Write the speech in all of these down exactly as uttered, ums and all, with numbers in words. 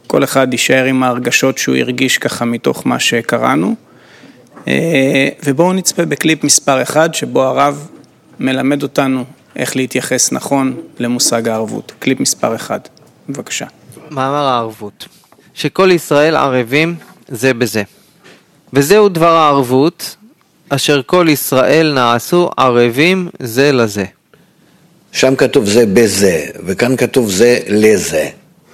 כל אחד יישאר עם ההרגשות שהוא הרגיש ככה מתוך מה שקראנו. ובואו נצפה בקליפ מספר אחד, שבו הרב מלמד אותנו איך להתייחס נכון למושג הערבות. קליפ מספר אחד, בבקשה. מאמר הערבות, שכל ישראל ערבים זה בזה. וזהו דבר הערבות, אשר כל ישראל נעשו ערבים זה לזה. שם כתוב זה בזה, וכאן כתוב זה לזה.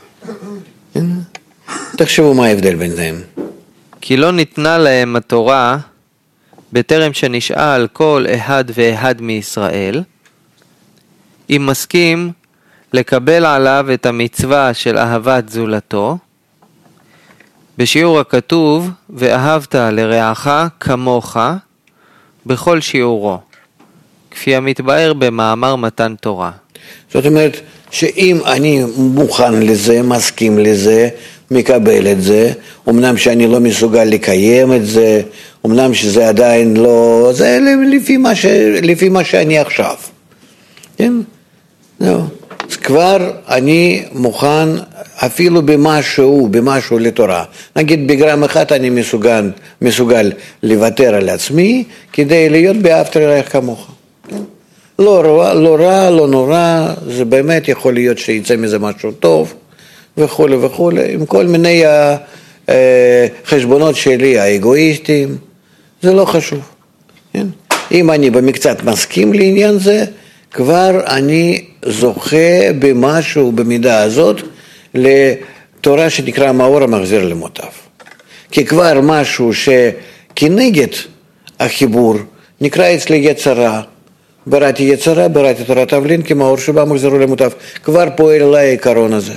תחשבו מה ההבדל בין זה. כי לא ניתנה להם התורה בטרם שנשאל כל אחד ואחד מישראל, אם מסכים לקבל עליו את המצווה של אהבת זולתו, בשיעור הכתוב, ואהבת לרעך כמוך, בכל שיעורו, כפי המתבאר במאמר מתן תורה. זאת אומרת, שאם אני מוכן לזה, מסכים לזה, מקבל את זה, אמנם שאני לא מסוגל לקיים את זה, אמנם שזה עדיין לא, זה לפי מה, ש, לפי מה שאני עכשיו. כן? לא. אז כבר אני מוכן אפילו במשהו, במשהו לתורה. נגיד בגרם אחד אני מסוגל, מסוגל לוותר על עצמי, כדי להיות באהבת לרעך כמוך. כן? לא רע, לא רע, לא נורא, זה באמת יכול להיות שיצא מזה משהו טוב, וכו' וכו', עם כל מיני חשבונות שלי, האגואיסטים, זה לא חשוב. כן? אם אני במקצת מסכים לעניין זה, כבר אני זוכה במשהו במידה הזאת לתורה שנקרא מאור המחזיר למוטב. כי כבר משהו שכנגד החיבור נקרא אצלי יצרה, בראתי יצרה, בראתי תורת תבלין, כמאור שבה מחזירו למוטב. כבר פועל אליי העיקרון הזה.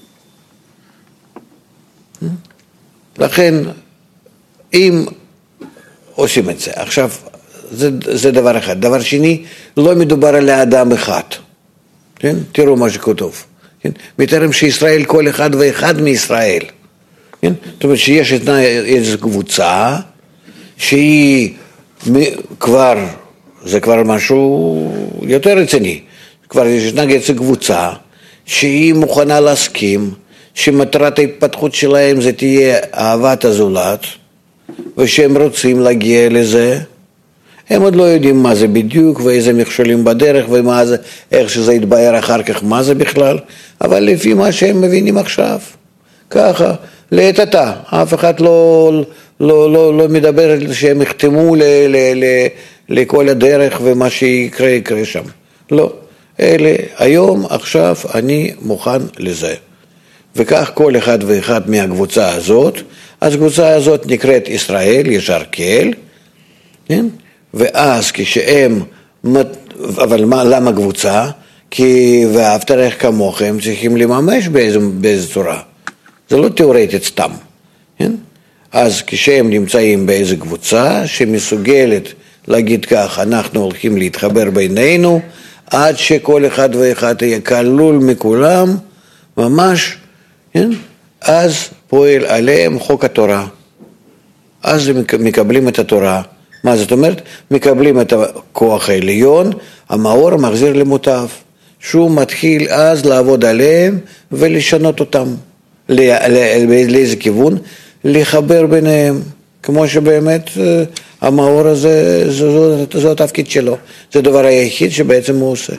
לכן, אם עושים את זה, עכשיו, זה, זה דבר אחד. דבר שני, לא מדובר על האדם אחד. כן? תראו מה שכתוב. כן? בטרם שישראל כל אחד ואחד מישראל. כן? זאת אומרת שיש איזו קבוצה שהיא כבר, זה כבר משהו יותר רציני. כבר יש איזו קבוצה שהיא מוכנה להסכים שמטרת ההתפתחות שלהם זה תהיה אהבת הזולת, ושהם רוצים להגיע לזה. הם עוד לא יודעים מה זה בדיוק, ואיזה מכשולים בדרך, ומה זה, איך שזה יתבהר אחר כך, מה זה בכלל, אבל לפי מה שהם מבינים עכשיו, ככה, לעת עתה, אף אחד לא, לא, לא, לא מדבר על שהם יחתמו ל, ל, ל, לכל הדרך, ומה שיקרה יקרה שם. לא, אלה, היום, עכשיו, אני מוכן לזה. וכך כל אחד ואחד מהקבוצה הזאת, אז הקבוצה הזאת נקראת ישראל, ישר כל, כן? ואז כשהם, אבל מה, למה קבוצה? כי ואהבת לרעך כמוך, הם צריכים לממש באיזו, באיזו צורה. זה לא תיאורטית סתם. כן? אז כשהם נמצאים באיזו קבוצה שמסוגלת להגיד כך, אנחנו הולכים להתחבר בינינו, עד שכל אחד ואחד יהיה כלול מכולם, ממש, כן? אז פועל עליהם חוק התורה. אז הם מקבלים את התורה. מה זאת אומרת? מקבלים את הכוח העליון, המאור מחזיר למוטב, שהוא מתחיל אז לעבוד עליהם ולשנות אותם. לאיזה כיוון? לחבר ביניהם. כמו שבאמת המאור הזה, זה התפקיד שלו. זה הדבר היחיד שבעצם הוא עושה.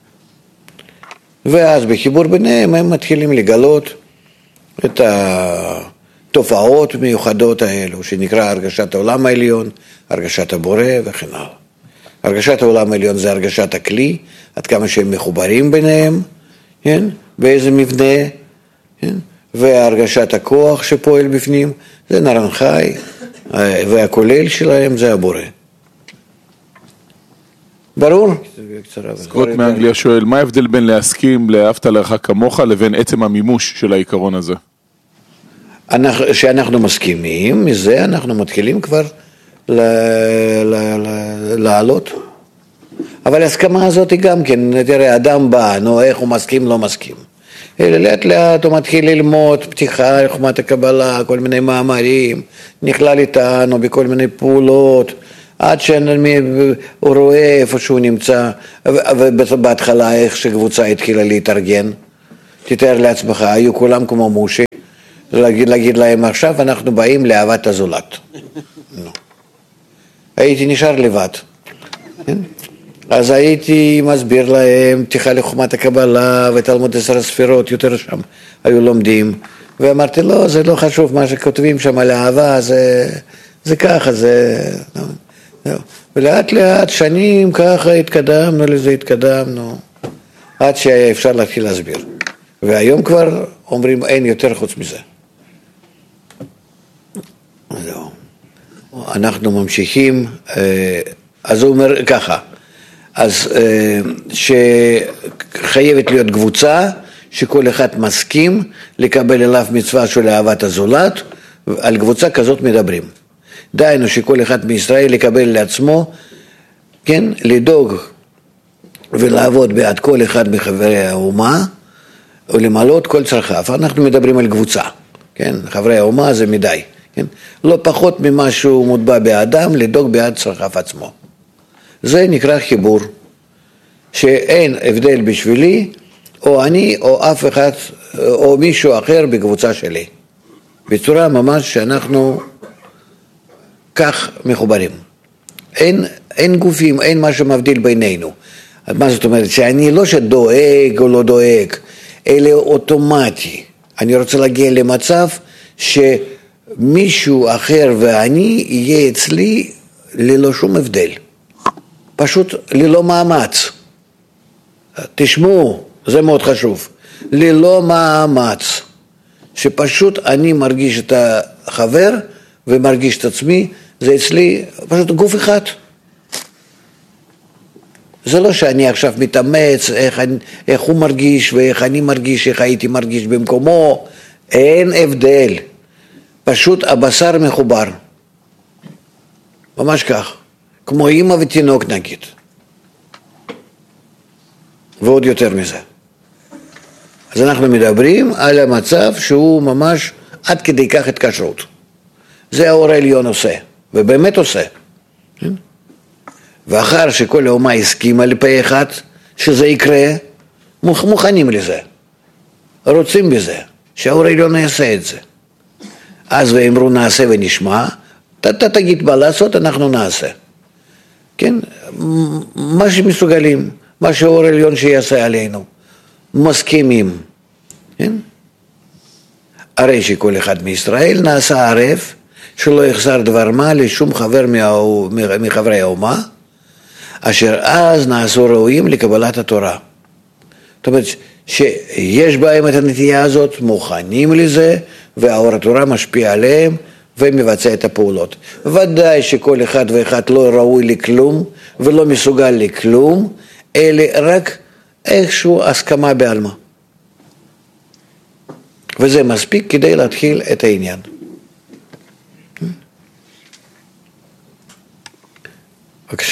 ואז בחיבור ביניהם הם מתחילים לגלות את התופעות מיוחדות האלו, שנקרא הרגשת העולם העליון, הרגשת הבורא וכן הלאה. הרגשת העולם העליון זה הרגשת הכלי, עד כמה שהם מחוברים ביניהם, כן? באיזה מבנה, כן? והרגשת הכוח שפועל בפנים, זה נרן חי, והכולל שלהם זה הבורא. ברור? סקוט מאנגליה שואל, מה ההבדל בין להסכים לאהבת לרעך כמוך לבין עצם המימוש של העיקרון הזה? שאנחנו מסכימים, מזה אנחנו מתחילים כבר לעלות. אבל ההסכמה הזאת היא גם כן, תראה, אדם בא, נו, איך הוא מסכים, לא מסכים. לאט לאט הוא מתחיל ללמוד פתיחה, חוכמת הקבלה, כל מיני מאמרים, נכלל איתנו בכל מיני פעולות, עד שהוא רואה איפה שהוא נמצא, ובהתחלה איך שקבוצה התחילה להתארגן. תתאר לעצמך, היו כולם כמו מושי, להגיד, להגיד להם עכשיו אנחנו באים לאהבת הזולת. לא. הייתי נשאר לבד. כן? אז הייתי מסביר להם פתיחה לחוכמת הקבלה ותלמוד עשר הספירות, יותר שם היו לומדים, ואמרתי לא, זה לא חשוב מה שכותבים שם על אהבה, זה, זה ככה, זה... לא. ולאט לאט שנים ככה התקדמנו לזה, התקדמנו, עד שהיה אפשר להתחיל להסביר. והיום כבר אומרים אין יותר חוץ מזה. זהו. אנחנו ממשיכים, אז הוא אומר ככה, אז שחייבת להיות קבוצה שכל אחד מסכים לקבל אליו מצווה של אהבת הזולת, על קבוצה כזאת מדברים. דיינו שכל אחד מישראל יקבל לעצמו, כן, לדאוג ולעבוד בעד כל אחד מחברי האומה, ולמלא כל צרכיו. אנחנו מדברים על קבוצה, כן, חברי האומה זה מדי, כן, לא פחות ממה שהוא מוטבע באדם, לדאוג בעד צרכיו עצמו. זה נקרא חיבור, שאין הבדל בשבילי, או אני, או אף אחד, או מישהו אחר בקבוצה שלי. בצורה ממש שאנחנו כך מחוברים. אין, אין גופים, אין משהו מבדיל בינינו. מה זאת אומרת? שאני לא שדואג או לא דואג, אלא אוטומטי. אני רוצה להגיע למצב שמישהו אחר ואני יהיה אצלי ללא שום הבדל. פשוט ללא מאמץ. תשמעו, זה מאוד חשוב. ללא מאמץ. שפשוט אני מרגיש את החבר ומרגיש את עצמי, זה אצלי פשוט גוף אחד. זה לא שאני עכשיו מתאמץ, איך, איך הוא מרגיש ואיך אני מרגיש, איך הייתי מרגיש במקומו, אין הבדל. פשוט הבשר מחובר. ממש כך. כמו אמא ותינוק נגיד. ועוד יותר מזה. אז אנחנו מדברים על המצב שהוא ממש עד כדי כך התקשרות. זה האור העליון עושה, ובאמת עושה. ואחר שכל האומה הסכימה לפה אחד שזה יקרה, מוכנים לזה. רוצים בזה, שהאור העליון יעשה את זה. אז ואמרו נעשה ונשמע, אתה תגיד מה לעשות, אנחנו נעשה. כן? מה שמסוגלים, מה שהאור העליון שיעשה עלינו. מסכימים. כן? הרי שכל אחד מישראל נעשה ערב, שלא יחסר דבר מה לשום חבר מחברי האומה, אשר אז נעשו ראויים לקבלת התורה. זאת אומרת שיש בהם את הנטייה הזאת, מוכנים לזה, והאור התורה משפיע עליהם ומבצע את הפעולות. ודאי שכל אחד ואחד לא ראוי לכלום ולא מסוגל לכלום, אלא רק איכשהו הסכמה בעלמה. וזה מספיק כדי להתחיל את העניין. בבקשה.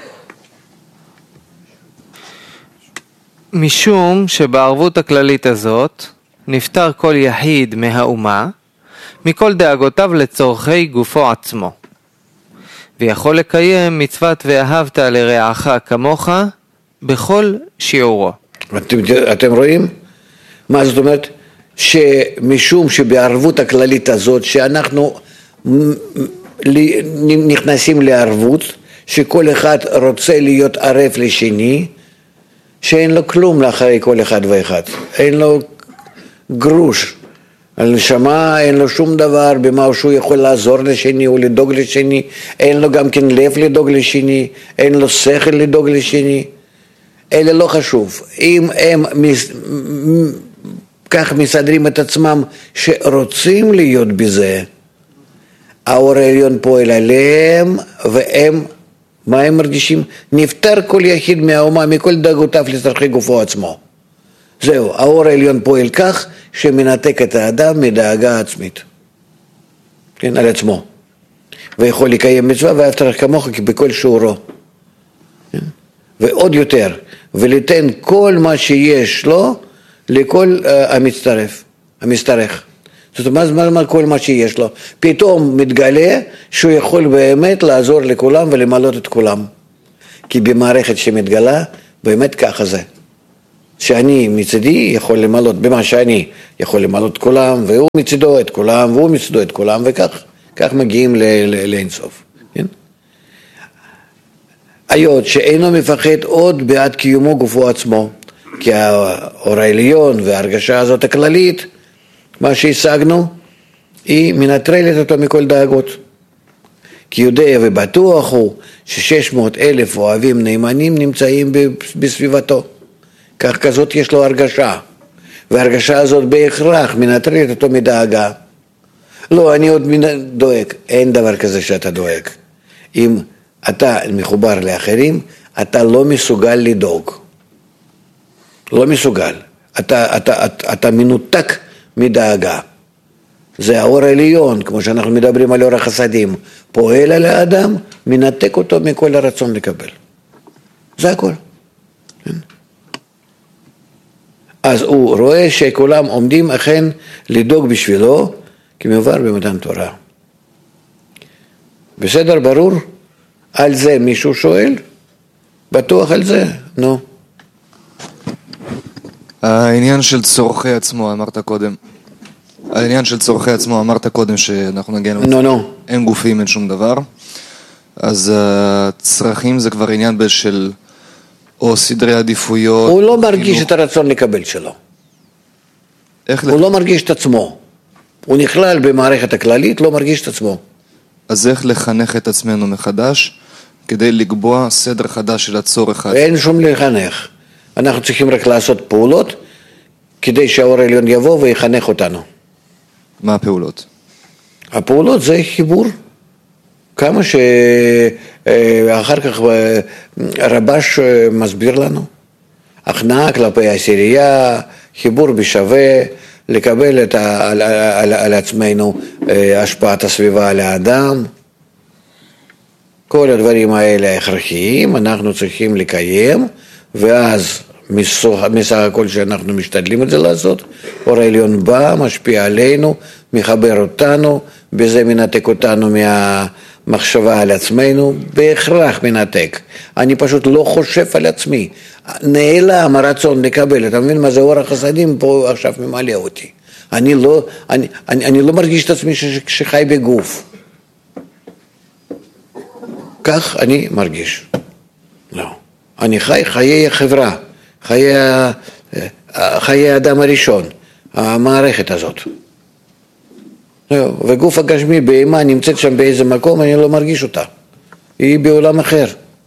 משום שבערבות הכללית הזאת נפטר כל יחיד מהאומה מכל דאגותיו לצורכי גופו עצמו, ויכול לקיים מצוות ואהבת לרעך כמוך בכל שיעורו. אתם, אתם רואים? מה זאת אומרת? שמשום שבערבות הכללית הזאת שאנחנו נכנסים לערבות, שכל אחד רוצה להיות ערב לשני, שאין לו כלום לאחרי כל אחד ואחד, אין לו גרוש, על נשמה אין לו שום דבר במה שהוא יכול לעזור לשני או לדאוג לשני, אין לו גם כן לב לדאוג לשני, אין לו שכל לדאוג לשני, אלה לא חשוב. אם הם מס... כך מסדרים את עצמם שרוצים להיות בזה, האור העליון פועל עליהם, והם, מה הם מרגישים? נפטר כל יחיד מהאומה מכל דאגותיו לצרכי גופו עצמו. זהו, האור העליון פועל כך שמנתק את האדם מדאגה עצמית, כן, על עצמו, ויכול לקיים מצווה ואהבת לרעך כמוך בכל שיעורו, כן? ועוד יותר, וליתן כל מה שיש לו לכל uh, המצטרף, המשתרך. זאת אומרת, מה, מה כל מה שיש לו? פתאום מתגלה שהוא יכול באמת לעזור לכולם ולמלות את כולם. כי במערכת שמתגלה, באמת ככה זה. שאני מצידי יכול למלות, במה שאני יכול למלות את כולם, והוא מצידו את כולם, והוא מצידו את כולם, וכך כך מגיעים לאינסוף. כן? היות שאינו מפחד עוד בעד קיומו גופו עצמו, כי האור העליון וההרגשה הזאת הכללית, מה שהשגנו, היא מנטרלת אותו מכל דאגות. כי יודע ובטוח הוא ש-שש מאות אלף אוהבים נאמנים נמצאים בסביבתו. כך כזאת יש לו הרגשה, וההרגשה הזאת בהכרח מנטרלת אותו מדאגה. לא, אני עוד דואג. אין דבר כזה שאתה דואג. אם אתה מחובר לאחרים, אתה לא מסוגל לדאוג. לא מסוגל. אתה, אתה, אתה, אתה מנותק מדאגה. זה האור העליון, כמו שאנחנו מדברים על אור החסדים. פועל על האדם, מנתק אותו מכל הרצון לקבל. זה הכל. אז הוא רואה שכולם עומדים אכן לדאוג בשבילו, כמובן במתן תורה. בסדר, ברור? על זה מישהו שואל? בטוח על זה? נו. העניין של צורכי עצמו, אמרת קודם. העניין של צורכי עצמו, אמרת קודם שאנחנו נגיע... נו, נו. אין גופים, אין שום דבר. אז הצרכים זה כבר עניין של... או סדרי עדיפויות. הוא לא מרגיש חינוך. את הרצון לקבל שלו. איך הוא לח... לא מרגיש את עצמו. הוא נכלל במערכת הכללית, לא מרגיש את עצמו. אז איך לחנך את עצמנו מחדש, כדי לקבוע סדר חדש של הצורך? אין שום לחנך. אנחנו צריכים רק לעשות פעולות, כדי שהאור העליון יבוא ויחנך אותנו. מה הפעולות? הפעולות זה חיבור. כמה שאחר כך רבש מסביר לנו. הכנעה כלפי העשירייה, חיבור בשווה, לקבל את ה, על, על, על עצמנו השפעת הסביבה על האדם. כל הדברים האלה הכרחיים, אנחנו צריכים לקיים, ואז מסך הכל שאנחנו משתדלים את זה לעשות, אור העליון בא, משפיע עלינו, מחבר אותנו, בזה מנתק אותנו מהמחשבה על עצמנו, בהכרח מנתק. אני פשוט לא חושב על עצמי. נעלם הרצון לקבל, אתה מבין מה זה אור החסדים פה עכשיו ממלא אותי. אני לא, אני, אני, אני לא מרגיש את עצמי שחי בגוף. כך אני מרגיש. לא. אני חי חיי החברה, חיי, חיי האדם הראשון, המערכת הזאת. לא. וגוף הגשמי, בהמה נמצאת שם באיזה מקום, אני לא מרגיש אותה. היא בעולם אחר.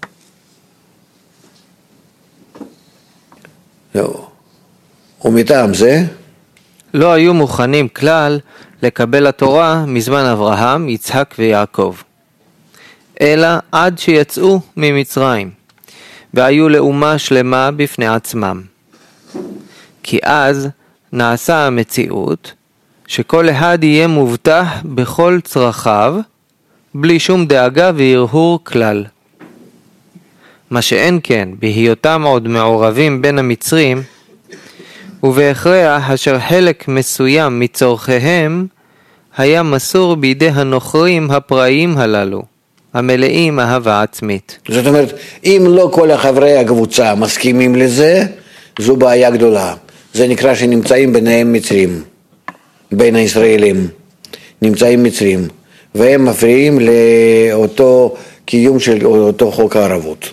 לא. ומטעם זה, לא היו מוכנים כלל לקבל התורה מזמן אברהם, יצחק ויעקב, אלא עד שיצאו ממצרים, והיו לאומה שלמה בפני עצמם. כי אז נעשה המציאות שכל אחד יהיה מובטח בכל צרכיו, בלי שום דאגה והרהור כלל. מה שאין כן, בהיותם עוד מעורבים בין המצרים, ובהכרח אשר חלק מסוים מצורכיהם היה מסור בידי הנוכרים הפראיים הללו, המלאים אהבה עצמית. זאת אומרת, אם לא כל החברי הקבוצה מסכימים לזה, זו בעיה גדולה. זה נקרא שנמצאים ביניהם מצרים, בין הישראלים, נמצאים מצרים, והם מפריעים לאותו קיום של אותו חוק הערבות.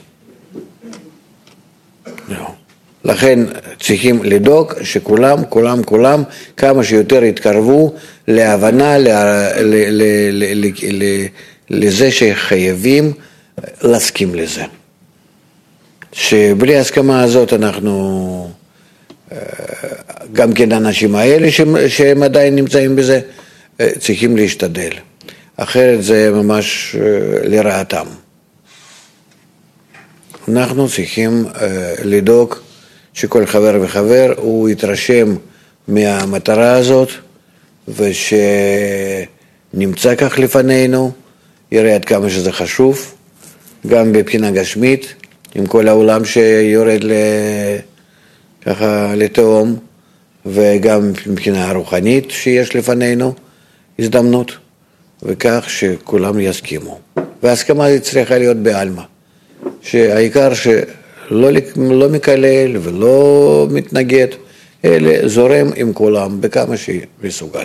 לכן צריכים לדאוג שכולם, כולם, כולם, כמה שיותר יתקרבו להבנה, ל, ל, ל, ל, ל, ל, לזה שחייבים להסכים לזה. שבלי ההסכמה הזאת אנחנו, גם כן האנשים האלה שהם עדיין נמצאים בזה, צריכים להשתדל. אחרת זה ממש לרעתם. אנחנו צריכים לדאוג שכל חבר וחבר הוא יתרשם מהמטרה הזאת, ושנמצא כך לפנינו, יראה עד כמה שזה חשוב, גם בבחינה גשמית, עם כל העולם שיורד ככה לתאום, וגם מבחינה רוחנית שיש לפנינו הזדמנות, וכך שכולם יסכימו. וההסכמה צריכה להיות בעלמא, שהעיקר ש... לא, לא מקלל ולא מתנגד, אלא זורם עם כולם בכמה שמסוגל.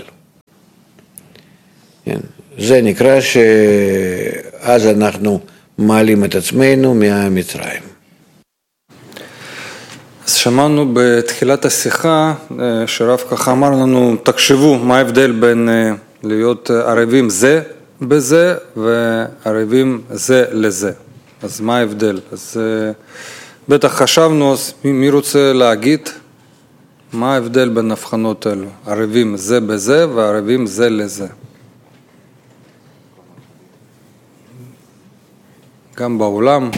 כן. זה נקרא שאז אנחנו מעלים את עצמנו מהמצרים. אז שמענו בתחילת השיחה שרב ככה אמר לנו, תחשבו מה ההבדל בין להיות ערבים זה בזה וערבים זה לזה. אז מה ההבדל? אז בטח חשבנו, אז מי רוצה להגיד מה ההבדל בין הבחנות האלו? ערבים זה בזה וערבים זה לזה. גם בעולם.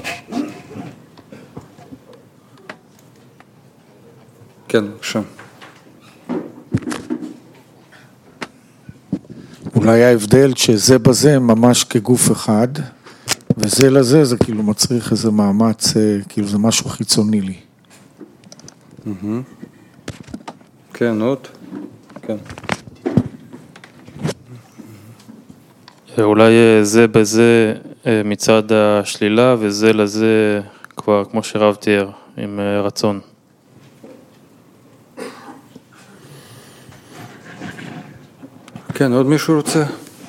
כן, בבקשה. אולי ההבדל שזה בזה ממש כגוף אחד, וזה לזה זה כאילו מצריך איזה מאמץ, כאילו זה משהו חיצוני לי. כן, עוד? כן. אולי זה בזה מצד השלילה, וזה לזה כבר כמו שרב תיאר, עם רצון. כן, עוד מישהו רוצה?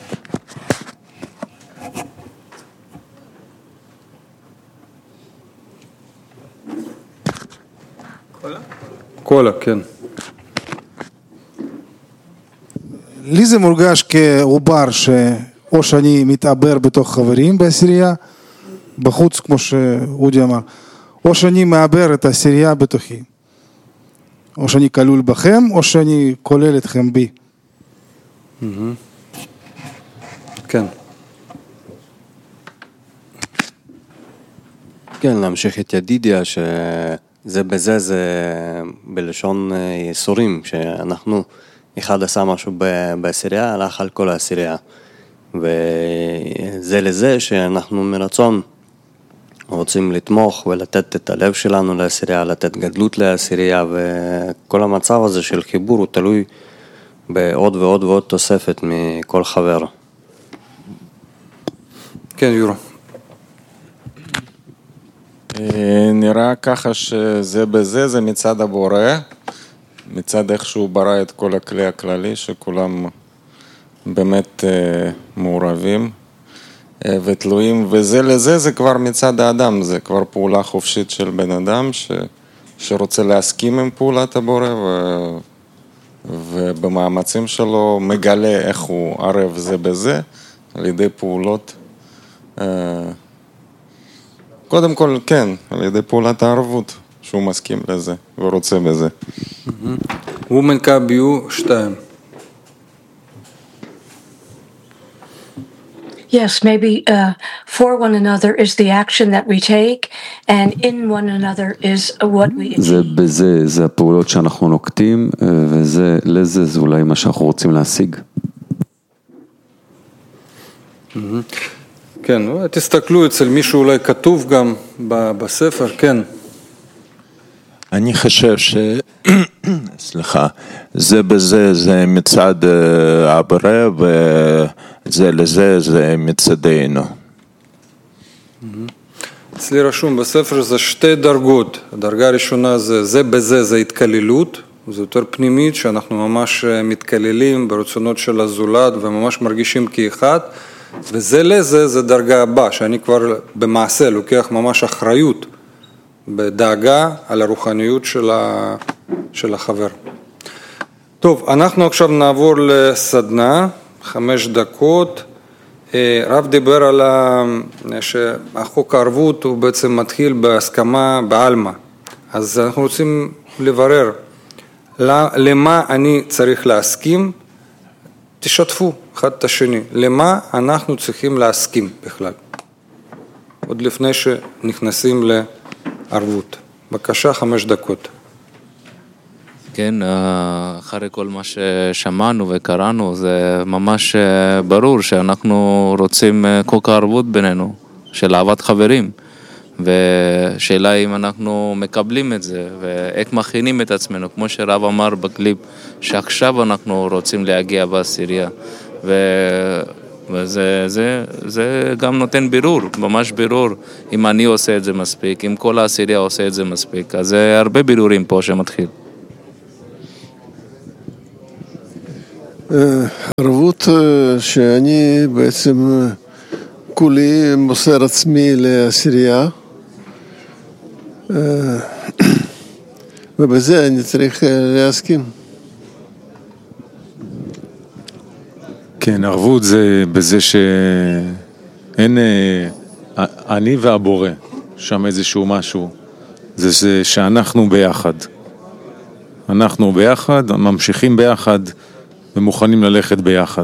קולה? קולה, כן. לי זה מורגש כעובר שאו שאני מתעבר בתוך חברים בעשירייה, בחוץ כמו שאודי אמר, או שאני מעבר את העשירייה בתוכי. או שאני כלול בכם, או שאני כולל אתכם בי. כן. כן, להמשיך את ידידיה, שזה בזה, זה בלשון יסורים, שאנחנו, אחד עשה משהו בעשירייה, הלך על כל העשירייה. וזה לזה שאנחנו מרצון רוצים לתמוך ולתת את הלב שלנו לעשירייה, לתת גדלות לעשירייה, וכל המצב הזה של חיבור הוא תלוי בעוד ועוד ועוד תוספת מכל חבר. כן, יורו. נראה ככה שזה בזה, זה מצד הבורא, מצד איך שהוא ברא את כל הכלי הכללי, שכולם באמת מעורבים ותלויים, וזה לזה זה כבר מצד האדם, זה כבר פעולה חופשית של בן אדם ש, שרוצה להסכים עם פעולת הבורא ו, ובמאמצים שלו מגלה איך הוא ערב זה בזה על ידי פעולות, קודם כל כן, על ידי פעולת הערבות שהוא מסכים לזה ורוצה בזה. וומן קאביו שתיים. Yes, maybe uh, for one another is the action that we take, and in one another is what we achieve. זה בזה, זה הפעולות שאנחנו נוקטים, וזה לזה, זה אולי מה שאנחנו רוצים להשיג. כן, תסתכלו אצל מישהו אולי כתוב גם בספר, כן. אני חושב ש... סליחה, זה בזה, זה מצד הבורא, וזה לזה, זה מצדנו. אצלי רשום בספר זה שתי דרגות. הדרגה הראשונה זה זה בזה, זה התקללות, זה יותר פנימית, שאנחנו ממש מתקללים ברצונות של הזולת, וממש מרגישים כאחד, וזה לזה, זה דרגה הבאה, שאני כבר במעשה לוקח ממש אחריות, בדאגה על הרוחניות של, ה... של החבר. טוב, אנחנו עכשיו נעבור לסדנה, חמש דקות. רב דיבר על ה... שהחוק הערבות הוא בעצם מתחיל בהסכמה בעלמא. אז אנחנו רוצים לברר למה אני צריך להסכים, תשתפו אחד את השני, למה אנחנו צריכים להסכים בכלל, עוד לפני שנכנסים לערבות. בבקשה, חמש דקות. כן, אחרי כל מה ששמענו וקראנו, זה ממש ברור שאנחנו רוצים חוק הערבות בינינו, של אהבת חברים. ושאלה אם אנחנו מקבלים את זה, ואיך מכינים את עצמנו, כמו שרב אמר בקליפ, שעכשיו אנחנו רוצים להגיע בעשירייה. וזה זה, זה גם נותן בירור, ממש בירור, אם אני עושה את זה מספיק, אם כל העשירייה עושה את זה מספיק, אז זה הרבה בירורים פה שמתחיל. ערבות שאני בעצם כולי מוסר עצמי לעשירייה, ובזה אני צריך להסכים. כן, ערבות זה בזה שאין, אני והבורא, שם איזשהו משהו, זה, זה שאנחנו ביחד. אנחנו ביחד, ממשיכים ביחד ומוכנים ללכת ביחד.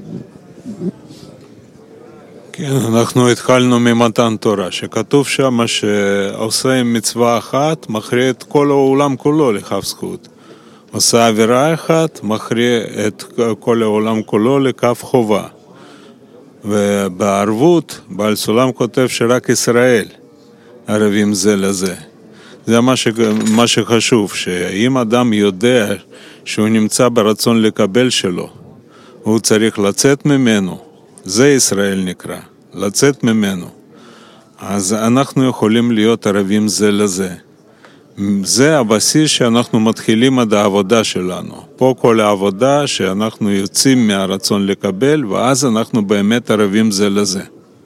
כן, אנחנו התחלנו ממתן תורה, שכתוב שם שעושה עם מצווה אחת, מכריע את כל העולם כולו לכף זכות. עושה עבירה אחת, מכריע את כל העולם כולו לכף חובה. ובערבות, בעל סולם כותב שרק ישראל ערבים זה לזה. זה מה, ש... מה שחשוב, שאם אדם יודע שהוא נמצא ברצון לקבל שלו, הוא צריך לצאת ממנו, זה ישראל נקרא, לצאת ממנו. אז אנחנו יכולים להיות ערבים זה לזה. זה הבסיס שאנחנו מתחילים עד העבודה שלנו. פה כל העבודה שאנחנו יוצאים מהרצון לקבל, ואז אנחנו באמת ערבים זה לזה.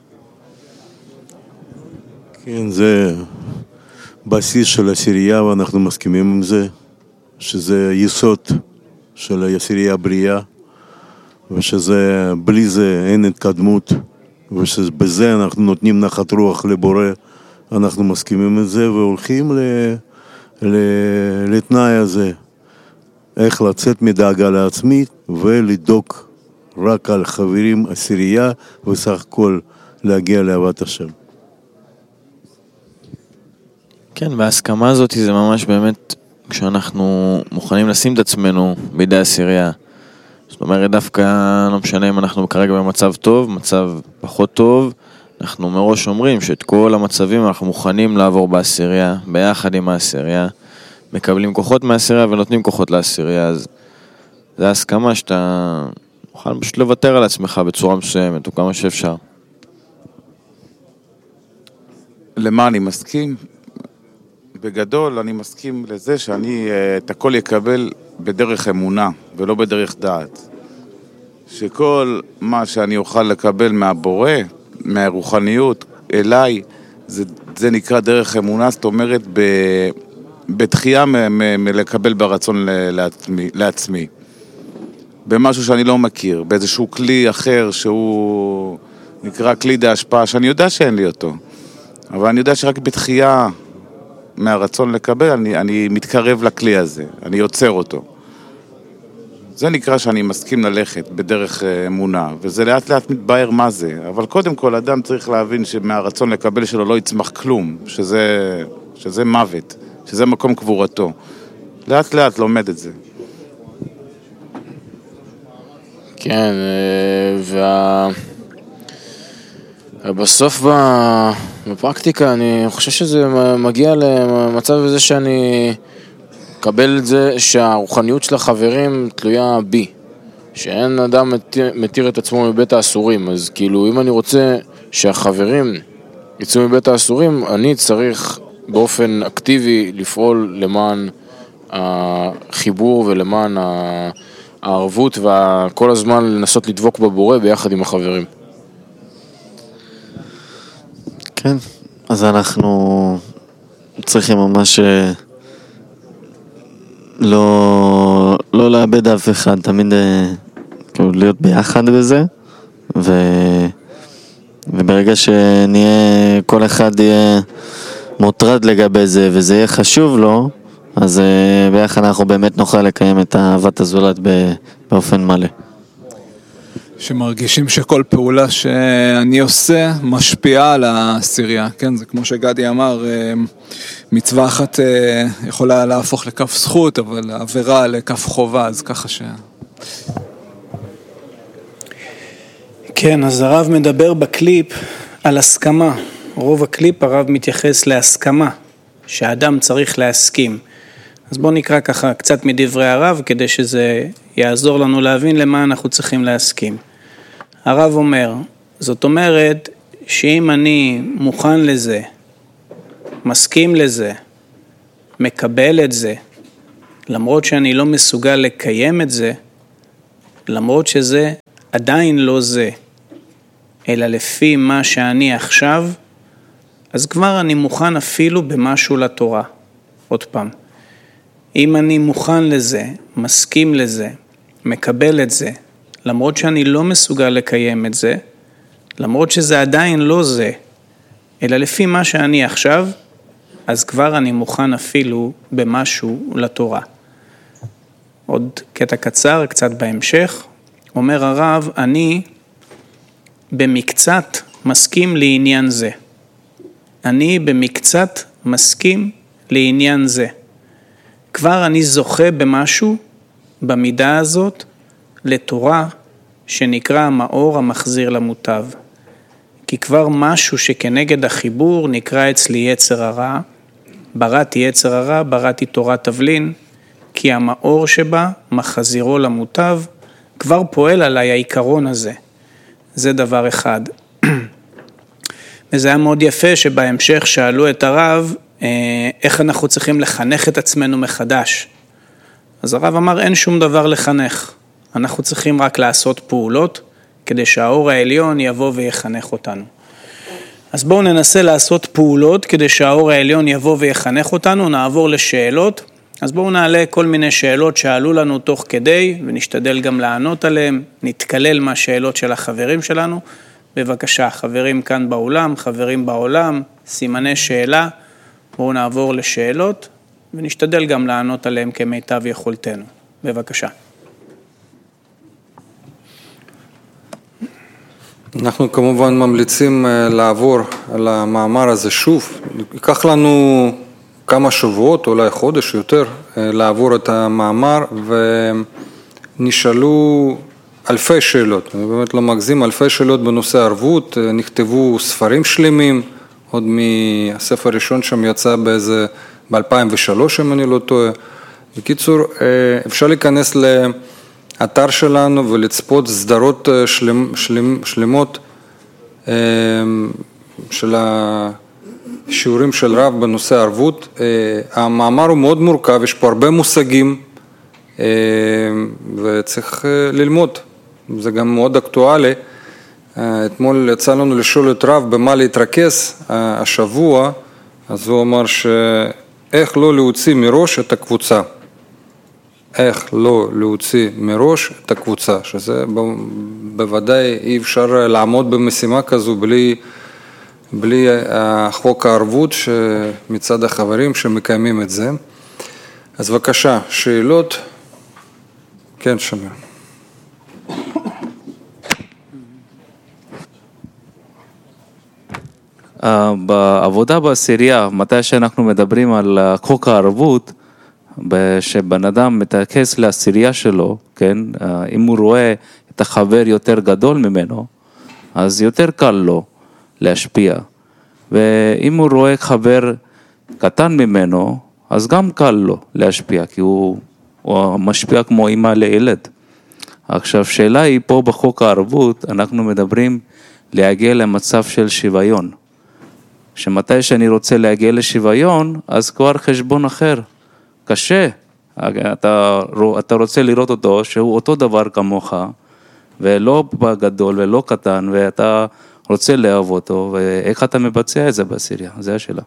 כן, זה בסיס של עשירייה, ואנחנו מסכימים עם זה, שזה יסוד של עשירייה הבריאה, ושזה, בלי זה אין התקדמות, ושבזה אנחנו נותנים נחת רוח לבורא, אנחנו מסכימים עם זה, והולכים ל... לתנאי הזה, איך לצאת מדאגה לעצמית ולדאוג רק על חברים עשירייה וסך הכל להגיע לאהבת השם. כן, וההסכמה הזאת זה ממש באמת כשאנחנו מוכנים לשים את עצמנו בידי עשירייה. זאת אומרת דווקא לא משנה אם אנחנו כרגע במצב טוב, מצב פחות טוב, אנחנו מראש אומרים שאת כל המצבים אנחנו מוכנים לעבור בעשירייה, ביחד עם העשירייה, מקבלים כוחות מהעשירייה ונותנים כוחות לעשירייה, אז זה ההסכמה שאתה מוכן פשוט לוותר על עצמך בצורה מסוימת, או כמה שאפשר. למה אני מסכים? בגדול אני מסכים לזה שאני את הכל יקבל בדרך אמונה ולא בדרך דעת. שכל מה שאני אוכל לקבל מהבורא, מהרוחניות אליי, זה, זה נקרא דרך אמונה, זאת אומרת ב, בתחייה מלקבל ברצון לעצמי, לעצמי. במשהו שאני לא מכיר, באיזשהו כלי אחר שהוא נקרא כלי דה השפעה, שאני יודע שאין לי אותו. אבל אני יודע שרק בתחייה מהרצון לקבל, אני, אני מתקרב לכלי הזה, אני יוצר אותו. זה נקרא שאני מסכים ללכת בדרך אמונה, וזה לאט לאט מתבהר מה זה. אבל קודם כל, אדם צריך להבין שמהרצון לקבל שלו לא יצמח כלום, שזה, שזה מוות, שזה מקום קבורתו. לאט לאט לומד את זה. כן, וה... בסוף בפרקטיקה אני חושב שזה מגיע למצב הזה שאני מקבל את זה שהרוחניות של החברים תלויה בי, שאין אדם מתיר, מתיר את עצמו מבית האסורים. אז כאילו אם אני רוצה שהחברים יצאו מבית האסורים, אני צריך באופן אקטיבי לפעול למען החיבור ולמען הערבות, וכל הזמן לנסות לדבוק בבורא ביחד עם החברים. כן, אז אנחנו צריכים ממש לא, לא לאבד אף אחד, תמיד כאילו להיות ביחד בזה, ו, וברגע שנהיה, כל אחד יהיה מוטרד לגבי זה, וזה יהיה חשוב לו, אז ביחד אנחנו באמת נוכל לקיים את אהבת הזולת באופן מלא. שמרגישים שכל פעולה שאני עושה משפיעה על העשירייה, כן? זה כמו שגדי אמר, מצווה אחת יכולה להפוך לכף זכות, אבל עבירה לכף חובה, אז ככה ש... כן, אז הרב מדבר בקליפ על הסכמה. רוב הקליפ הרב מתייחס להסכמה, שהאדם צריך להסכים. אז בואו נקרא ככה קצת מדברי הרב, כדי שזה יעזור לנו להבין למה אנחנו צריכים להסכים. הרב אומר, זאת אומרת שאם אני מוכן לזה, מסכים לזה, מקבל את זה, למרות שאני לא מסוגל לקיים את זה, למרות שזה עדיין לא זה, אלא לפי מה שאני עכשיו, אז כבר אני מוכן אפילו במשהו לתורה. עוד פעם, אם אני מוכן לזה, מסכים לזה, מקבל את זה, למרות שאני לא מסוגל לקיים את זה, למרות שזה עדיין לא זה, אלא לפי מה שאני עכשיו, אז כבר אני מוכן אפילו במשהו לתורה. עוד קטע קצר, קצת בהמשך, אומר הרב, אני במקצת מסכים לעניין זה. אני במקצת מסכים לעניין זה. כבר אני זוכה במשהו, במידה הזאת, לתורה שנקרא המאור המחזיר למוטב. כי כבר משהו שכנגד החיבור נקרא אצלי יצר הרע, בראתי יצר הרע, בראתי תורת תבלין, כי המאור שבה מחזירו למוטב, כבר פועל עליי העיקרון הזה. זה דבר אחד. וזה היה מאוד יפה שבהמשך שאלו את הרב, איך אנחנו צריכים לחנך את עצמנו מחדש. אז הרב אמר, אין שום דבר לחנך. אנחנו צריכים רק לעשות פעולות, כדי שהאור העליון יבוא ויחנך אותנו. אז בואו ננסה לעשות פעולות, כדי שהאור העליון יבוא ויחנך אותנו, נעבור לשאלות. אז בואו נעלה כל מיני שאלות שעלו לנו תוך כדי, ונשתדל גם לענות עליהן, נתקלל מהשאלות של החברים שלנו. בבקשה, חברים כאן באולם, חברים בעולם, סימני שאלה, בואו נעבור לשאלות, ונשתדל גם לענות עליהן כמיטב יכולתנו. בבקשה. אנחנו כמובן ממליצים לעבור על המאמר הזה שוב. ייקח לנו כמה שבועות, אולי חודש יותר, לעבור את המאמר, ונשאלו אלפי שאלות. אני באמת לא מגזים, אלפי שאלות בנושא ערבות, נכתבו ספרים שלמים, עוד מהספר הראשון שם יצא באיזה, ב-אלפיים ושלוש, אם אני לא טועה. בקיצור, אפשר להיכנס לאתר שלנו ולצפות סדרות שלמ, שלמ, שלמות של השיעורים של רב בנושא ערבות. המאמר הוא מאוד מורכב, יש פה הרבה מושגים, וצריך ללמוד. זה גם מאוד אקטואלי. אתמול יצא לנו לשאול את רב במה להתרכז השבוע, אז הוא אמר שאיך לא להוציא מראש את הקבוצה. איך לא להוציא מראש את הקבוצה, שזה בוודאי אי אפשר לעמוד במשימה כזו בלי, בלי חוק הערבות מצד החברים שמקיימים את זה. אז בבקשה, שאלות? כן, שמיר. בעבודה בעשירייה, מתי שאנחנו מדברים על חוק הערבות, שבן אדם מתרכז לעשירייה שלו, כן, אם הוא רואה את החבר יותר גדול ממנו, אז יותר קל לו להשפיע. ואם הוא רואה חבר קטן ממנו, אז גם קל לו להשפיע, כי הוא, הוא משפיע כמו אמא לילד. עכשיו, שאלה היא פה בחוק הערבות, אנחנו מדברים להגיע למצב של שוויון. שמתי שאני רוצה להגיע לשוויון, אז כבר חשבון אחר. קשה. אתה, אתה רוצה לראות אותו שהוא אותו דבר כמוך, ולא גדול ולא קטן, ואתה רוצה לאהוב אותו, ואיך אתה מבצע את זה בעשירייה? זו השאלה.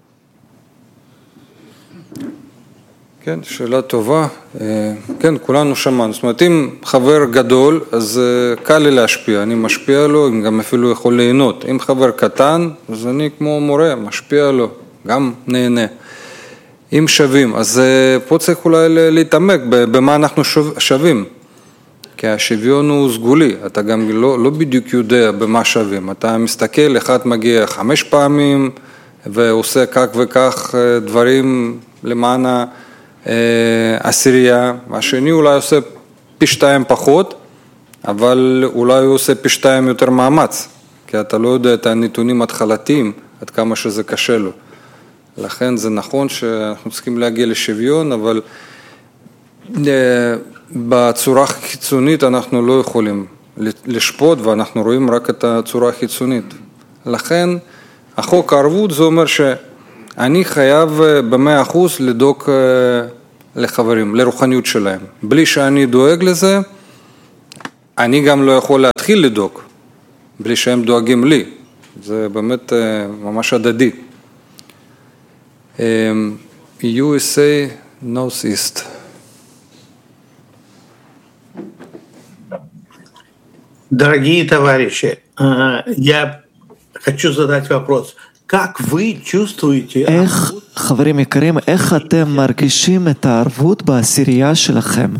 כן, שאלה טובה. כן, כולנו שמענו. זאת אומרת, אם חבר גדול, אז קל לי להשפיע. אני משפיע לו, אם גם אפילו יכול ליהנות. אם חבר קטן, אז אני כמו מורה, משפיע לו, גם נהנה. אם שווים, אז פה צריך אולי להתעמק במה אנחנו שווים. כי השוויון הוא סגולי, אתה גם לא, לא בדיוק יודע במה שווים. אתה מסתכל, אחד מגיע חמש פעמים, ועושה כך וכך דברים למען העשירייה. השני אולי עושה פי שתיים פחות, אבל אולי הוא עושה פי שתיים יותר מאמץ. כי אתה לא יודע את הנתונים התחלתיים, עד כמה שזה קשה לו. לכן זה נכון שאנחנו צריכים להגיע לשוויון, אבל בצורה חיצונית אנחנו לא יכולים לשפוט ואנחנו רואים רק את הצורה החיצונית. לכן החוק הערבות זה אומר שאני חייב במאה אחוז לדאוג לחברים, לרוחניות שלהם. בלי שאני דואג לזה, אני גם לא יכול להתחיל לדאוג, בלי שהם דואגים לי. זה באמת ממש הדדי. יו אס איי North East. Дорогие товарищи, я хочу задать вопрос. Как вы чувствуете... איך, חברים יקרים, איך אתם מרגישים את הערבות בעשירייה שלכם?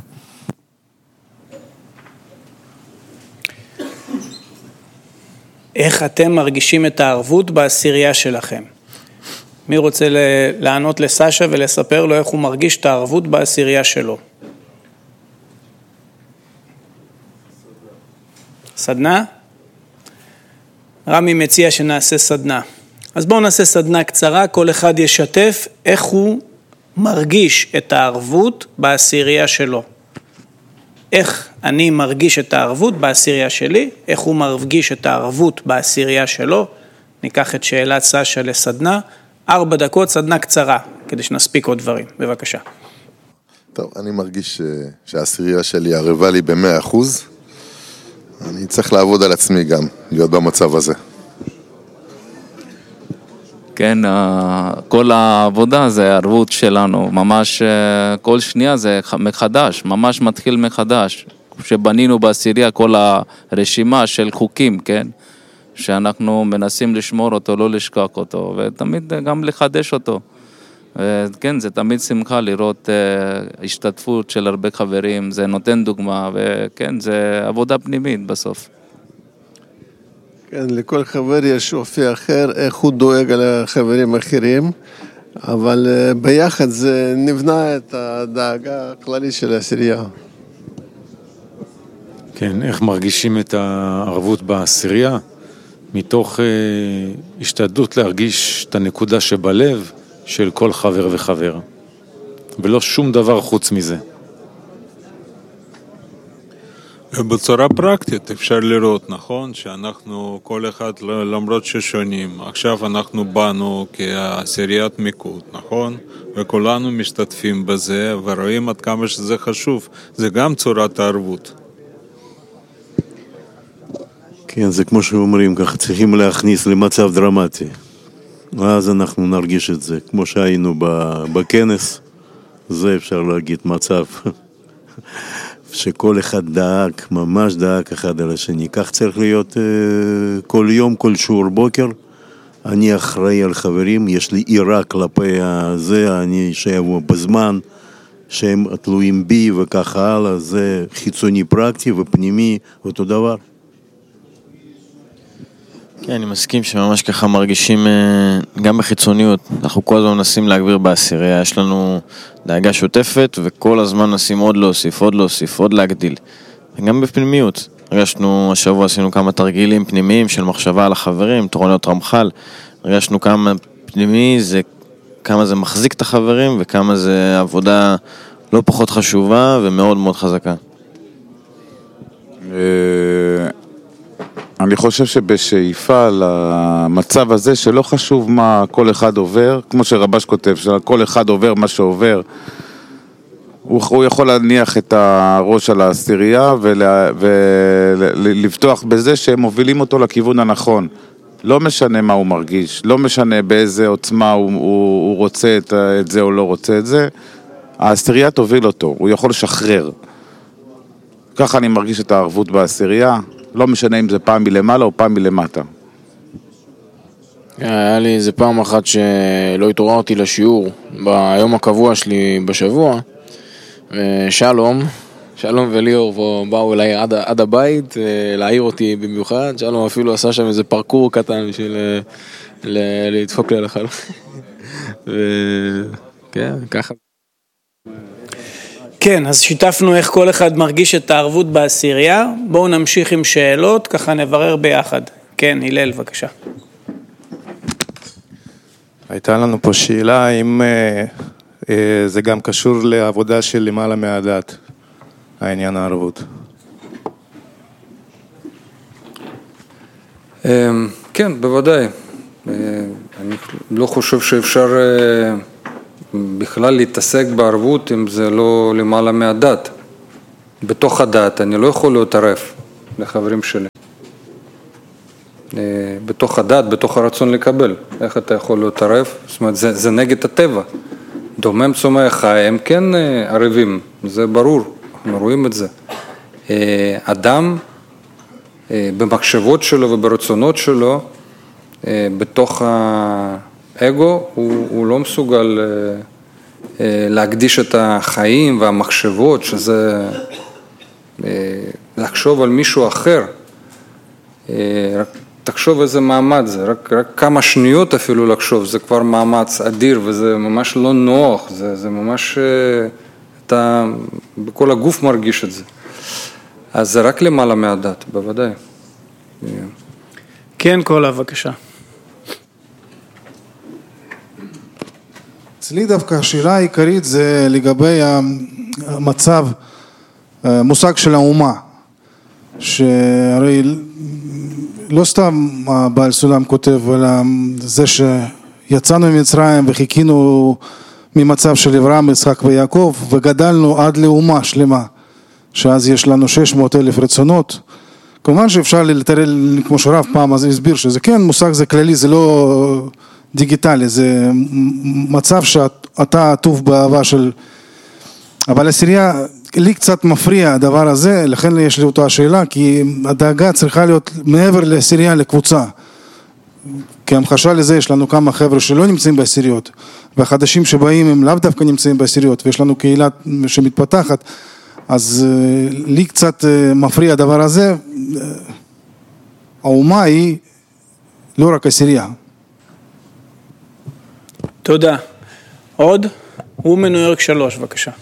איך אתם מרגישים את הערבות בעשירייה שלכם? מי רוצה לענות לסשה ולספר לו איך הוא מרגיש את הערבות בעשירייה שלו? סדנה? רמי מציע שנעשה סדנה. אז בואו נעשה סדנה קצרה, כל אחד ישתף איך הוא מרגיש את הערבות בעשירייה שלו. איך אני מרגיש את הערבות בעשירייה שלי, איך הוא מרגיש את הערבות בעשירייה שלו. ניקח את שאלת סשה לסדנה, ארבע דקות, סדנה קצרה, כדי שנספיק עוד דברים. בבקשה. טוב, אני מרגיש שהעשירייה שלי ערבה לי במאה אחוז. אני צריך לעבוד על עצמי גם, להיות במצב הזה. כן, כל העבודה זה הערבות שלנו, ממש כל שנייה זה מחדש, ממש מתחיל מחדש. שבנינו בעשירייה כל הרשימה של חוקים, כן? שאנחנו מנסים לשמור אותו, לא לשכח אותו, ותמיד גם לחדש אותו. כן, זה תמיד שמחה לראות השתתפות של הרבה חברים, זה נותן דוגמה, וכן, זה עבודה פנימית בסוף. כן, לכל חבר יש אופי אחר, איך הוא דואג על החברים האחרים, אבל ביחד זה נבנה את הדאגה הכללית של העשירייה. כן, איך מרגישים את הערבות בעשירייה? מתוך אה, השתדלות להרגיש את הנקודה שבלב של כל חבר וחבר, ולא שום דבר חוץ מזה. בצורה פרקטית אפשר לראות, נכון, שאנחנו כל אחד למרות ששונים, עכשיו אנחנו באנו כעשיריית מיקוד, נכון? וכולנו משתתפים בזה ורואים עד כמה שזה חשוב, זה גם צורת הערבות. כן, זה כמו שאומרים, ככה צריכים להכניס למצב דרמטי. אז אנחנו נרגיש את זה, כמו שהיינו בכנס, זה אפשר להגיד מצב שכל אחד דאג, ממש דאג אחד על השני. כך צריך להיות כל יום, כל שיעור בוקר. אני אחראי על חברים, יש לי עירה כלפי זה, אני שיבוא בזמן, שהם תלויים בי וככה הלאה, זה חיצוני פרקטי ופנימי, אותו דבר. כן, אני מסכים שממש ככה מרגישים גם בחיצוניות. אנחנו כל הזמן מנסים להגביר בעשירייה, יש לנו דאגה שוטפת וכל הזמן נשים עוד להוסיף, עוד להוסיף, עוד להגדיל. וגם בפנימיות. הרגשנו, השבוע עשינו כמה תרגילים פנימיים של מחשבה על החברים, תורניות רמח"ל. הרגשנו כמה פנימי, זה, כמה זה מחזיק את החברים וכמה זה עבודה לא פחות חשובה ומאוד מאוד חזקה. אני חושב שבשאיפה למצב הזה שלא חשוב מה כל אחד עובר, כמו שרבש כותב, שכל אחד עובר מה שעובר, הוא, הוא יכול להניח את הראש על העשירייה ולפתוח בזה שהם מובילים אותו לכיוון הנכון. לא משנה מה הוא מרגיש, לא משנה באיזה עוצמה הוא, הוא, הוא רוצה את, את זה או לא רוצה את זה, העשירייה תוביל אותו, הוא יכול לשחרר. ככה אני מרגיש את הערבות בעשירייה, לא משנה אם זה פעם מלמעלה או פעם מלמטה. היה לי איזה פעם אחת שלא התעוררתי לשיעור ביום הקבוע שלי בשבוע, ושלום, שלום וליאור באו אליי עד, עד הבית להעיר אותי במיוחד. שלום אפילו עשה שם איזה פרקור קטן בשביל לדפוק לי על החלום. וכן, ככה. כן, אז שיתפנו איך כל אחד מרגיש את הערבות בעשירייה. בואו נמשיך עם שאלות, ככה נברר ביחד. כן, הלל, בבקשה. הייתה לנו פה שאלה, האם אה, אה, זה גם קשור לעבודה של למעלה מהדת, העניין הערבות. כן, בוודאי. אני לא חושב שאפשר בכלל להתעסק בערבות אם זה לא למעלה מהדת. בתוך הדת אני לא יכול להתערב לחברים שלי. בתוך הדת, בתוך הרצון לקבל. איך אתה יכול להתערב? זאת אומרת, זה, זה נגד הטבע. דומם צומח חי, הם כן ערבים, זה ברור, אנחנו רואים את זה. אדם במחשבות שלו וברצונות שלו, בתוך האגו, הוא, הוא לא מסוגל להקדיש את החיים והמחשבות, שזה לחשוב על מישהו אחר. רק תחשוב איזה מעמד זה, רק, רק כמה שניות אפילו לחשוב, זה כבר מאמץ אדיר וזה ממש לא נוח, זה, זה ממש, אתה בכל הגוף מרגיש את זה. אז זה רק למעלה מהדת, בוודאי. כן, קולה, בבקשה. אצלי דווקא השאלה העיקרית זה לגבי המצב, מושג של האומה, שהרי לא סתם הבעל סולם כותב על זה שיצאנו ממצרים וחיכינו ממצב של אברהם, יצחק ויעקב וגדלנו עד לאומה שלמה, שאז יש לנו שש מאות אלף רצונות. כמובן שאפשר לתרל, כמו שרב פעם אז הסביר שזה כן, מושג זה כללי, זה לא דיגיטלי, זה מצב שאתה עטוף באהבה של... אבל עשירייה, לי קצת מפריע הדבר הזה, לכן יש לי אותה השאלה, כי הדאגה צריכה להיות מעבר לעשירייה לקבוצה. כי המחשה לזה יש לנו כמה חבר'ה שלא נמצאים בעשיריות, והחדשים שבאים הם לאו דווקא נמצאים בעשיריות, ויש לנו קהילה שמתפתחת, אז לי קצת מפריע הדבר הזה. האומה היא לא רק עשירייה. תודה. עוד? הוא מניו יורק שלוש, בבקשה.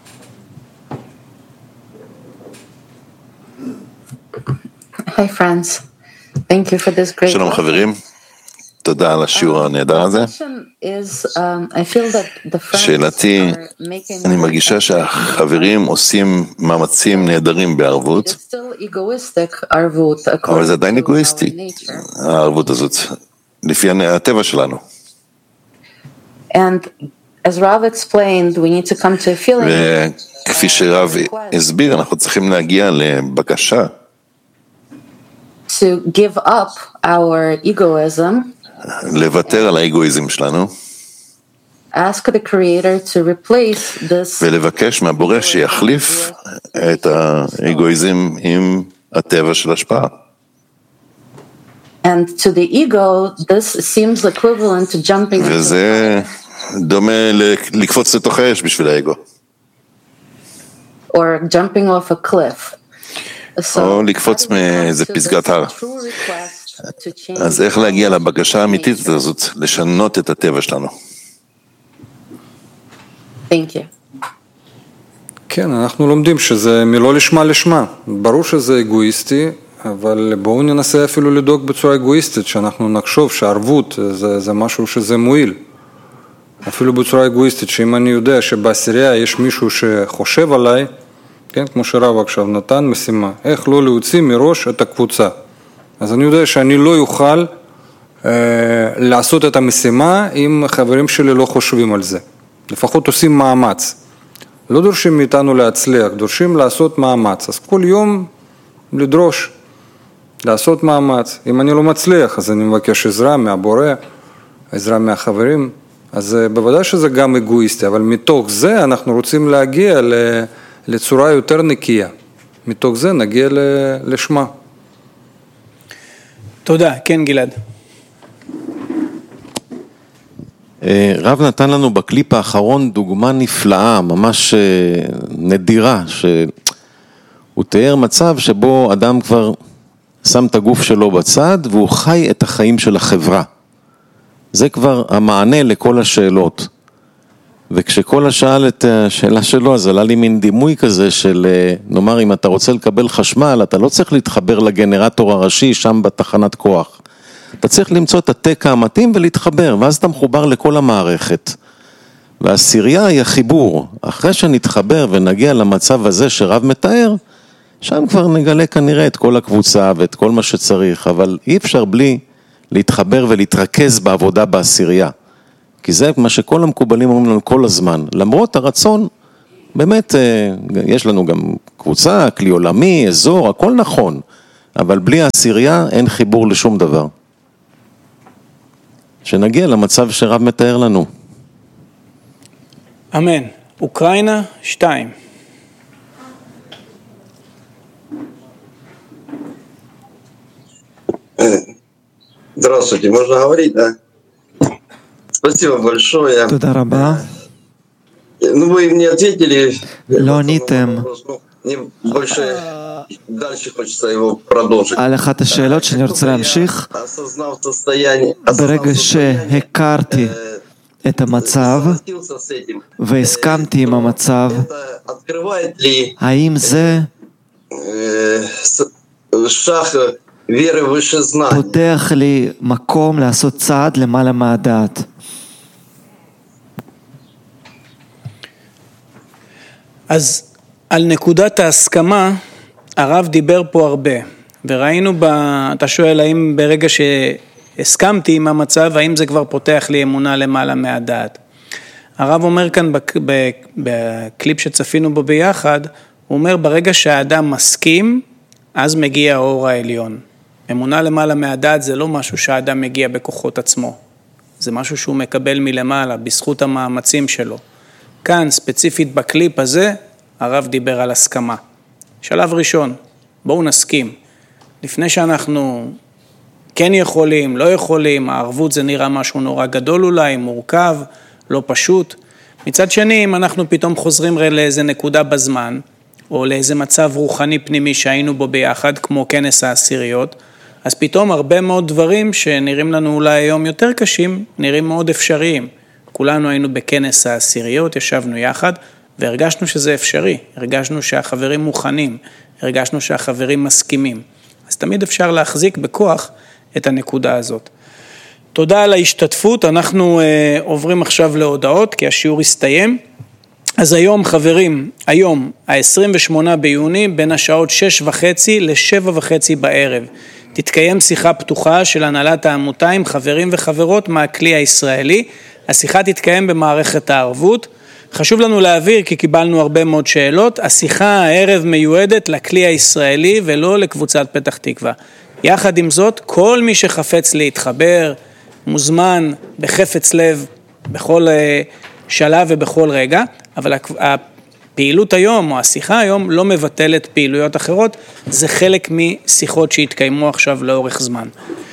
Hi friends, thank you for this great. שלום חברים, תודה על השיעור הנהדר הזה. שאלתי, אני מרגישה שהחברים עושים מאמצים נהדרים בערבות, אבל זה עדיין אגואיסטי, הערבות הזאת, לפי הטבע שלנו. וכפי שרב הסביר, אנחנו צריכים להגיע לבקשה. To give up our egoism, לוותר על האגואיזם שלנו, ask the creator to replace this, ולבקש מהבורא שיחליף את האגואיזם עם הטבע של השפעה. And to the ego, this seems equivalent to jumping. וזה דומה לקפוץ לתוך האש בשביל האגו. Or jumping off a cliff. או לקפוץ מאיזה פסגת הר. אז איך להגיע לבקשה האמיתית הזאת, לשנות את הטבע שלנו? Thank you. כן, אנחנו לומדים שזה מלא לשמה לשמה. ברור שזה אגואיסטי, אבל בואו ננסה אפילו לדאוג בצורה אגואיסטית, שאנחנו נחשוב שהערבות זה, זה משהו שזה מועיל. אפילו בצורה אגואיסטית, שאם אני יודע שבעשירייה יש מישהו שחושב עליי, כן, כמו שרב עכשיו נתן משימה, איך לא להוציא מראש את הקבוצה. אז אני יודע שאני לא יוכל אה, לעשות את המשימה אם חברים שלי לא חושבים על זה. לפחות עושים מאמץ. לא דורשים מאיתנו להצליח, דורשים לעשות מאמץ. אז כל יום לדרוש, לעשות מאמץ. אם אני לא מצליח, אז אני מבקש עזרה מהבורא, עזרה מהחברים. אז בוודאי שזה גם אגואיסטי, אבל מתוך זה אנחנו רוצים להגיע ל... לצורה יותר נקייה. מתוך זה נגיע לשמה. תודה. כן, גלעד. רב נתן לנו בקליפ האחרון דוגמה נפלאה, ממש נדירה, שהוא תיאר מצב שבו אדם כבר שם את הגוף שלו בצד, והוא חי את החיים של החברה. זה כבר המענה לכל השאלות. וכשכל השאל את השאלה שלו, אז עלה לי מין דימוי כזה של, נאמר, אם אתה רוצה לקבל חשמל, אתה לא צריך להתחבר לגנרטור הראשי שם בתחנת כוח. אתה צריך למצוא את התקע המתאים ולהתחבר, ואז אתה מחובר לכל המערכת. והעשירייה היא החיבור. אחרי שנתחבר ונגיע למצב הזה שרב מתאר, שם כבר נגלה כנראה את כל הקבוצה ואת כל מה שצריך, אבל אי אפשר בלי להתחבר ולהתרכז בעבודה בעשירייה. כי זה מה שכל המקובלים אומרים לנו כל הזמן. למרות הרצון, באמת יש לנו גם קבוצה, כלי עולמי, אזור, הכל נכון. אבל בלי העשירייה אין חיבור לשום דבר. שנגיע למצב שרב מתאר לנו. אמן. אוקראינה, שתיים. Здравствуйте, можно говорить, да? Спасибо большое. תודה רבה. Ну, вы мне ответили. לא עניתם Мне больше дальше хочется его продолжить. על אחת השאלות שאני רוצה להמשיך. Осознав состояние, ברגע שהכרתי את המצב והסכמתי עם המצב, открывает ли האם זה шаг веры выше знаний? פותח לי מקום לעשות צעד למעלה מהדעת? אז על נקודת ההסכמה, הרב דיבר פה הרבה, וראינו, ב... אתה שואל האם ברגע שהסכמתי עם המצב, האם זה כבר פותח לי אמונה למעלה מהדעת. הרב אומר כאן בק... בקליפ שצפינו בו ביחד, הוא אומר ברגע שהאדם מסכים, אז מגיע האור העליון. אמונה למעלה מהדעת זה לא משהו שהאדם מגיע בכוחות עצמו, זה משהו שהוא מקבל מלמעלה, בזכות המאמצים שלו. כאן, ספציפית בקליפ הזה, הרב דיבר על הסכמה. שלב ראשון, בואו נסכים. לפני שאנחנו כן יכולים, לא יכולים, הערבות זה נראה משהו נורא גדול אולי, מורכב, לא פשוט. מצד שני, אם אנחנו פתאום חוזרים לאיזה נקודה בזמן, או לאיזה מצב רוחני פנימי שהיינו בו ביחד, כמו כנס העשיריות, אז פתאום הרבה מאוד דברים שנראים לנו אולי היום יותר קשים, נראים מאוד אפשריים. כולנו היינו בכנס העשיריות, ישבנו יחד, והרגשנו שזה אפשרי, הרגשנו שהחברים מוכנים, הרגשנו שהחברים מסכימים. אז תמיד אפשר להחזיק בכוח את הנקודה הזאת. תודה על ההשתתפות, אנחנו אה, עוברים עכשיו להודעות, כי השיעור הסתיים. אז היום חברים, היום ה-עשרים ושמונה ביוני, בין השעות שש וחצי לשבע וחצי בערב, תתקיים שיחה פתוחה של הנהלת העמותה עם חברים וחברות מהכלי הישראלי. השיחה תתקיים במערכת הערבות. חשוב לנו להעביר כי קיבלנו הרבה מאוד שאלות. השיחה הערב מיועדת לכלי הישראלי ולא לקבוצת פתח תקווה. יחד עם זאת, כל מי שחפץ להתחבר, מוזמן בחפץ לב, בכל שלב ובכל רגע, אבל הפעילות היום או השיחה היום לא מבטלת פעילויות אחרות, זה חלק משיחות שהתקיימו עכשיו לאורך זמן.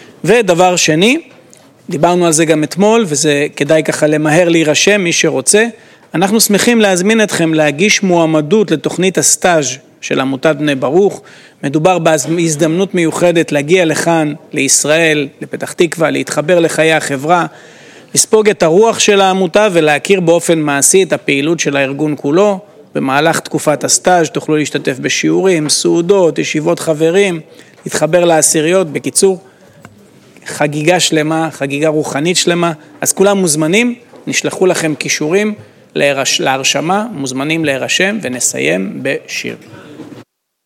ודבר שני, דיברנו על זה גם אתמול, וזה כדאי ככה למהר להירשם מי שרוצה. אנחנו שמחים להזמין אתכם להגיש מועמדות לתוכנית הסטאז' של עמותת בני ברוך. מדובר בהזדמנות מיוחדת להגיע לכאן, לישראל, לפתח תקווה, להתחבר לחיי החברה, לספוג את הרוח של העמותה ולהכיר באופן מעשי את הפעילות של הארגון כולו. במהלך תקופת הסטאז' תוכלו להשתתף בשיעורים, סעודות, ישיבות חברים, להתחבר לעשיריות, בקיצור, חגיגה שלמה, חגיגה רוחנית שלמה. אז כולם מוזמנים, נשלחו לכם קישורים להרשמה, מוזמנים להירשם ונסיים בשיר.